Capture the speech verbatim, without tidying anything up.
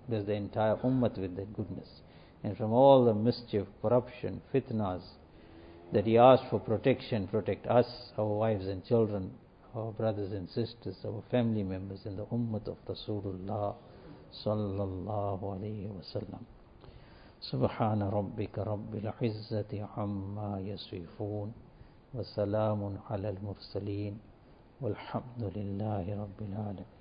Bless the entire ummah with that goodness. And from all the mischief, corruption, fitnas, that he asked for protection, protect us, our wives and children, our brothers and sisters, our family members, and the ummah of Rasulullah sallallahu alayhi wa sallam. سبحان ربك رب العزة عما يصفون وسلام على المرسلين والحمد لله رب العالمين.